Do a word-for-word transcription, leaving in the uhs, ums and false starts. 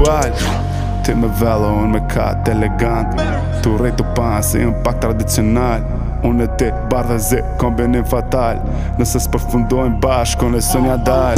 dual. Ti me vello, unë me kat elegant. Tu rejtu pan si në pak tradicional. Unë e ti bardhe zi, kombinim fatal. Nëse s'përfundojnë bashkë, unë e së nja dal.